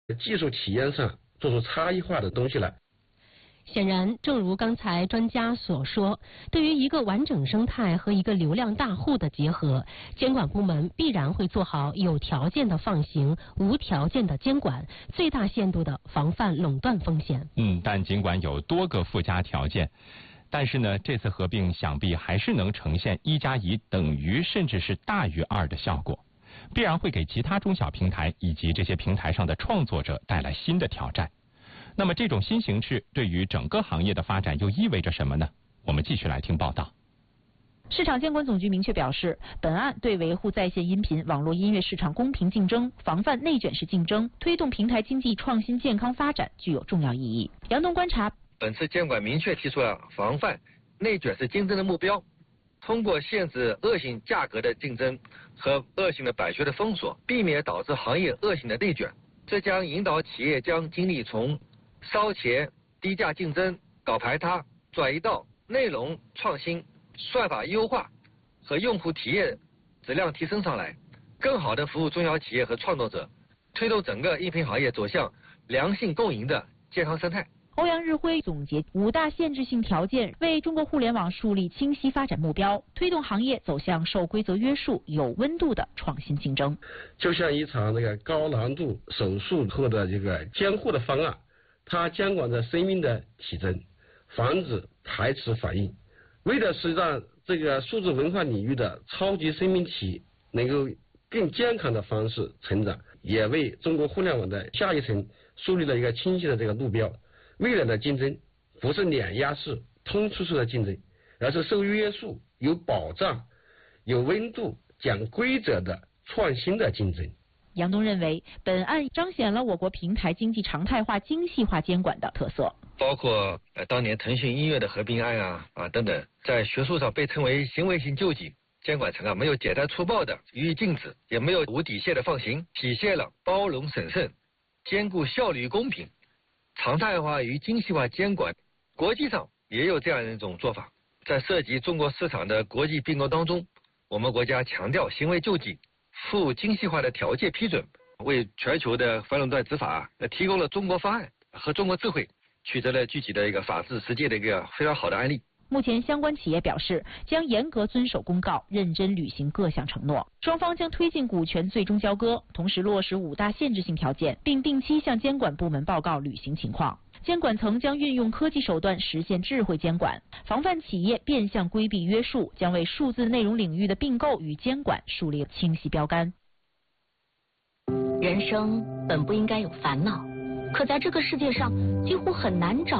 技术体验上做出差异化的东西来。 显然，正如刚才专家所说，对于一个完整生态和一个流量大户的结合，监管部门必然会做好有条件的放行、无条件的监管，最大限度的防范垄断风险。 但尽管有多个附加条件，但是呢，这次合并想必还是能呈现1+1等于甚至是大于2的效果，必然会给其他中小平台以及这些平台上的创作者带来新的挑战。那么这种新形势对于整个行业的发展又意味着什么呢？我们继续来听报道。 市场监管总局明确表示，本案对维护在线音频网络音乐市场公平竞争、防范内卷式竞争、推动平台经济创新健康发展具有重要意义。杨东观察， 本次监管明确提出了防范内卷式竞争的目标，通过限制恶性价格的竞争和恶性的版权的封锁，避免导致行业恶性的内卷。这将引导企业将精力从烧钱、低价竞争、搞排他，转移到内容创新、算法优化和用户体验质量提升上来，更好地服务中小企业和创作者，推动整个音频行业走向良性共赢的健康生态。 欧阳日辉总结5大限制性条件，为中国互联网树立清晰发展目标，推动行业走向受规则约束、有温度的创新竞争。 就像一场这个高难度手术后的这个监护的方案，它监管着生命的体征，防止排斥反应，为的是让这个数字文化领域的超级生命体能够更健康的方式成长，也为中国互联网的下一层树立了一个清晰的这个路标。未来的竞争不是碾压式、通吃式的竞争，而是受约束、有保障、有温度、讲规则的创新的竞争。 杨东认为，本案彰显了我国平台经济常态化、精细化监管的特色， 包括当年腾讯音乐的合并案等等，在学术上被称为行为性救济。监管层没有简单粗暴的予以禁止，也没有无底线的放行，体现了包容审慎、兼顾效率与公平、常态化与精细化监管。国际上也有这样一种做法，在涉及中国市场的国际并购当中，我们国家强调行为救济，附精细化的条件批准，为全球的反垄断执法提供了中国方案和中国智慧，取得了具体的一个法治实践的一个非常好的案例。 目前相关企业表示，将严格遵守公告，认真履行各项承诺。双方将推进股权最终交割，同时落实5大限制性条件，并定期向监管部门报告履行情况。监管层将运用科技手段实现智慧监管，防范企业变相规避约束，将为数字内容领域的并购与监管树立清晰标杆。 人生本不应该有烦恼，可在这个世界上几乎很难找